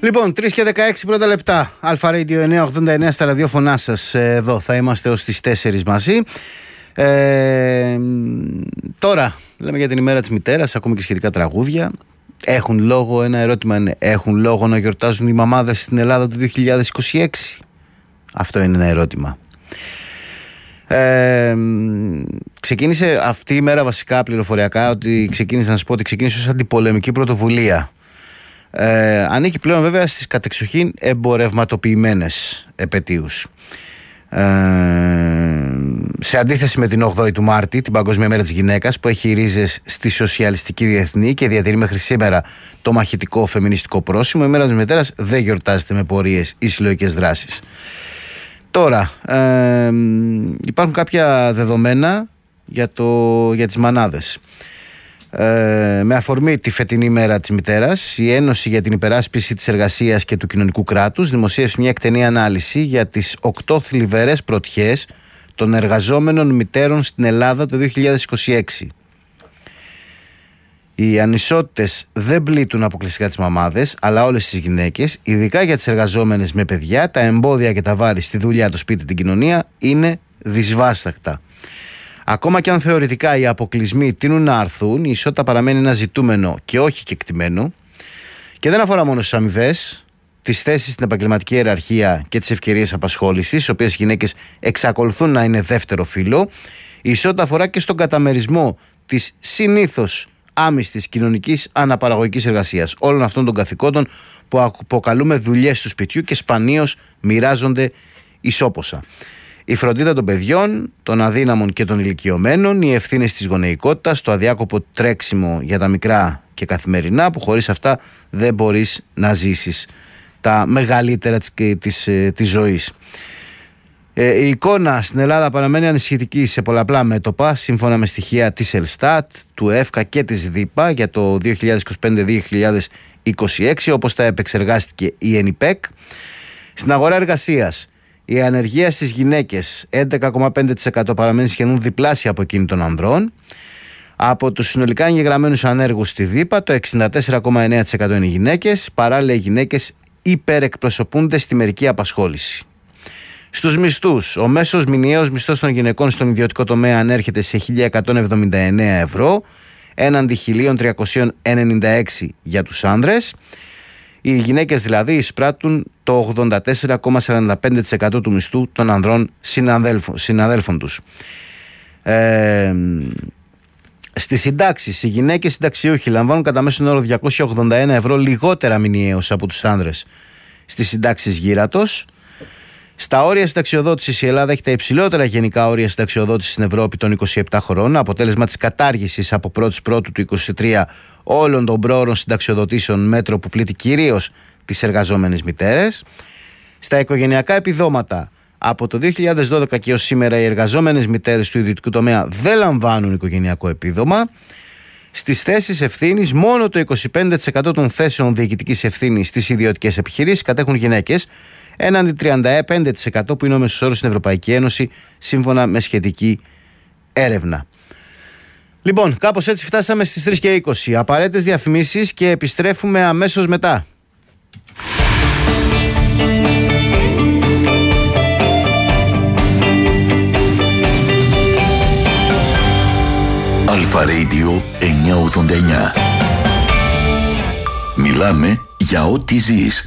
Λοιπόν, 3 και 16 πρώτα λεπτά. Αλφα Radio 989 στα ραδιόφωνά σας. Εδώ θα είμαστε ως τις 4 μαζί. Τώρα λέμε για την ημέρα της μητέρας, ακούμε και σχετικά τραγούδια. Έχουν λόγο, ένα ερώτημα είναι, έχουν λόγο να γιορτάζουν οι μαμάδες στην Ελλάδα του 2026? Αυτό είναι ένα ερώτημα. Ξεκίνησε αυτή η μέρα βασικά πληροφοριακά ότι ξεκίνησε, να σας πω ότι ξεκίνησε ως αντιπολεμική πρωτοβουλία. Ανήκει πλέον βέβαια στις κατεξοχήν εμπορευματοποιημένες επετείους. Σε αντίθεση με την 8η του Μάρτη, την Παγκόσμια Μέρα της Γυναίκας, που έχει ρίζες στη σοσιαλιστική διεθνή και διατηρεί μέχρι σήμερα το μαχητικό φεμινιστικό πρόσημο, η Μέρα της Μητέρας δεν γιορτάζεται με πορείες ή συλλογικές δράσεις. Τώρα, υπάρχουν κάποια δεδομένα για τις μανάδες. Με αφορμή τη φετινή μέρα της μητέρας, η Ένωση για την Υπεράσπιση της Εργασίας και του Κοινωνικού Κράτους δημοσίευσε μια εκτενή ανάλυση για τις 8 θλιβερές πρωτιές των εργαζόμενων μητέρων στην Ελλάδα το 2026. Οι ανισότητες δεν πλήττουν αποκλειστικά τις μαμάδες, αλλά όλες τις γυναίκες, ειδικά για τις εργαζόμενες με παιδιά. Τα εμπόδια και τα βάρη στη δουλειά, το σπίτι, την κοινωνία είναι δυσβάσταχτα. Ακόμα και αν θεωρητικά οι αποκλεισμοί τείνουν να αρθούν, η ισότητα παραμένει ένα ζητούμενο και όχι κεκτημένο, και δεν αφορά μόνο στις αμοιβές, τις θέσεις στην επαγγελματική ιεραρχία και τις ευκαιρίες απασχόλησης, στις οποίες οι γυναίκες εξακολουθούν να είναι δεύτερο φύλο. Η ισότητα αφορά και στον καταμερισμό της συνήθως άμυστης κοινωνικής αναπαραγωγικής εργασίας, όλων αυτών των καθηκόντων που αποκαλούμε δουλειές του σπιτιού και σπανίως μοιράζονται ισόποσα. Η φροντίδα των παιδιών, των αδύναμων και των ηλικιωμένων, οι ευθύνες της γονεϊκότητας, το αδιάκοπο τρέξιμο για τα μικρά και καθημερινά, που χωρίς αυτά δεν μπορείς να ζήσεις τα μεγαλύτερα της ζωής. Η εικόνα στην Ελλάδα παραμένει ανησυχητική σε πολλαπλά μέτωπα, σύμφωνα με στοιχεία της Ελστάτ, του ΕΦΚΑ και της ΔΥΠΑ για το 2025-2026, όπως τα επεξεργάστηκε η ΕΝΙΠΕΚ. Στην αγορά εργασίας, η ανεργία στις γυναίκες 11,5% παραμένει σχεδόν διπλάσια από εκείνη των ανδρών. Από τους συνολικά εγγεγραμμένους ανέργους στη ΔΥΠΑ, το 64,9% είναι γυναίκες. Παράλληλα, οι γυναίκες υπερεκπροσωπούνται στη μερική απασχόληση. Στους μισθούς, ο μέσος μηνιαίος μισθός των γυναικών στον ιδιωτικό τομέα ανέρχεται σε 1.179 ευρώ, έναντι 1.396 για τους άνδρες. Οι γυναίκες δηλαδή εισπράττουν το 84,45% του μισθού των ανδρών συναδέλφων τους. Στις συντάξεις, οι γυναίκες συνταξιούχοι λαμβάνουν κατά μέσον όρο 281 ευρώ λιγότερα μηνιαίως από τους άνδρες στις συντάξεις γύρατος. Στα όρια συνταξιοδότησης, η Ελλάδα έχει τα υψηλότερα γενικά όρια συνταξιοδότησης στην Ευρώπη των 27 χωρών, αποτέλεσμα της κατάργησης από 1η Πρώτου του 2023 όλων των πρόωρων συνταξιοδοτήσεων, μέτρο που πλήττει κυρίως τις εργαζόμενες μητέρες. Στα οικογενειακά επιδόματα, από το 2012 και ως σήμερα, οι εργαζόμενες μητέρες του ιδιωτικού τομέα δεν λαμβάνουν οικογενειακό επίδομα. Στις θέσεις ευθύνης, μόνο το 25% των θέσεων διοικητικής ευθύνης στις ιδιωτικές επιχειρήσεις κατέχουν γυναίκες, έναντι 35% που είναι ο μέσος όρος στην Ευρωπαϊκή Ένωση, σύμφωνα με σχετική έρευνα. Λοιπόν, κάπως έτσι φτάσαμε στις 3 και 20. Απαραίτητες διαφημίσεις και επιστρέφουμε αμέσως μετά. Αλφα Radio 989. Μιλάμε για ό,τι ζεις.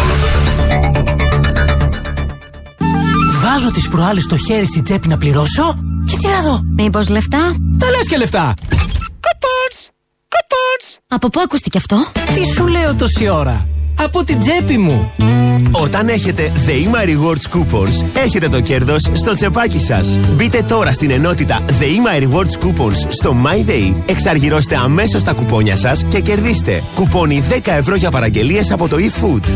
Βάζω τις προάλλες το χέρι στην τσέπη να πληρώσω και τι να δω. Μήπως λεφτά? Τα λες και λεφτά. Κουπόνς. Από πού ακούστηκε αυτό? Τι σου λέω τόση ώρα? Από την τσέπη μου. Όταν έχετε ΔΕΗΜΑ Rewards Coupons, έχετε το κέρδος στο τσεπάκι σας. Μπείτε τώρα στην ενότητα ΔΕΗΜΑ Rewards Coupons στο MyDay, εξαργυρώστε αμέσως τα κουπόνια σας και κερδίστε κουπόνι 10 ευρώ για παραγγελίες από το eFood.